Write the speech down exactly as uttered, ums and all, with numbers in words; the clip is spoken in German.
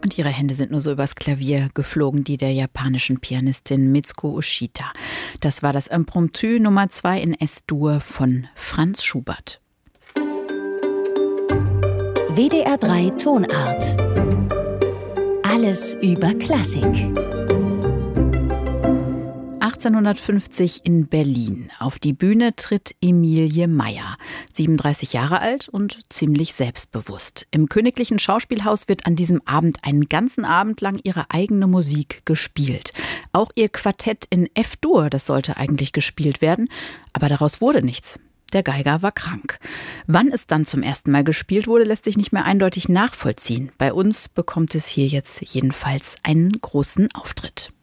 Und ihre Hände sind nur so übers Klavier geflogen, die der japanischen Pianistin Mitsuko Uchita. Das war das Impromptu Nummer zwei in S-Dur von Franz Schubert. W D R drei Tonart. Alles über Klassik. achtzehnhundertfünfzig in Berlin. Auf die Bühne tritt Emilie Meyer, siebenunddreißig Jahre alt und ziemlich selbstbewusst. Im Königlichen Schauspielhaus wird an diesem Abend einen ganzen Abend lang ihre eigene Musik gespielt. Auch ihr Quartett in F-Dur, das sollte eigentlich gespielt werden, aber daraus wurde nichts. Der Geiger war krank. Wann es dann zum ersten Mal gespielt wurde, lässt sich nicht mehr eindeutig nachvollziehen. Bei uns bekommt es hier jetzt jedenfalls einen großen Auftritt.